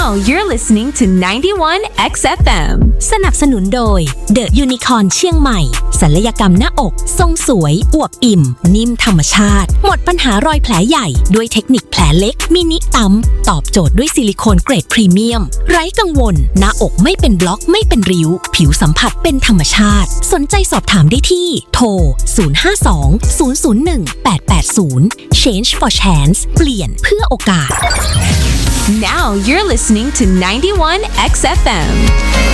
you're listening to 91 XFM สนับสนุนโดย The Unicorn เชียงใหม่ศัลยกรรมหน้าอกทรงสวยอวบอิ่มนิ่มธรรมชาติหมดปัญหารอยแผลใหญ่ด้วยเทคนิคแผลเล็กมินิตั้มตอบโจทย์ด้วยซิลิโคนเกรดพรีเมียมไร้กังวลหน้าอกไม่เป็นบล็อกไม่เป็นริ้วผิวสัมผัสเป็นธรรมชาติสนใจสอบถามได้ที่โทร052 001 880 Change for Chance เปลี่ยนเพื่อโอกาส Now you're listening to 91 XFM